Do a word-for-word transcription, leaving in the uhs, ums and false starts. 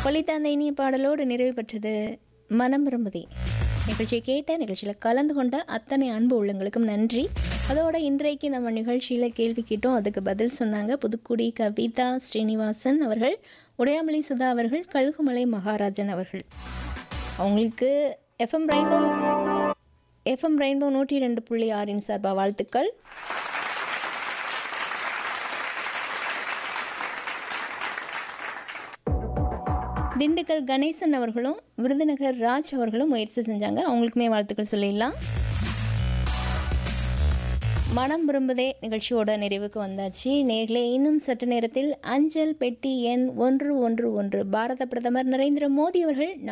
ஒலித்த அந்த இனிய பாடலோடு நிறைவு பெற்றது மனம் விரும்புதே நிகழ்ச்சியை கேட்ட நிகழ்ச்சியில் கலந்து கொண்ட அத்தனை அன்பு உள்ளங்களுக்கும் நன்றி. அதோட இன்றைக்கு நம்ம நிகழ்ச்சியில் கேள்வி கேட்டோம், அதுக்கு பதில் சொன்னாங்க புதுக்குடி கவிதா ஸ்ரீனிவாசன் அவர்கள், உடையாமலை சுதா அவர்கள், கழுகுமலை மகாராஜன் அவர்கள். அவங்களுக்கு எஃப்எம் ரெயின்போ எஃப்எம் ரெயின்போ நூற்றி ரெண்டு புள்ளி ஆறின் சார்பாக வாழ்த்துக்கள். திண்டுக்கல் கணேசன் அவர்களும் விருதுநகர் ராஜ் அவர்களும் முயற்சி செஞ்சாங்க, அவங்களுக்குமே வாழ்த்துக்கள் சொல்லிடலாம். மனம் விரும்புதே நிகழ்ச்சியோட நிறைவுக்கு வந்தாச்சு. நேர்களே, இன்னும் சற்று நேரத்தில் அஞ்சல் பெட்டி எண் ஒன்று ஒன்று ஒன்று பாரத பிரதமர் நரேந்திர மோடி அவர்கள்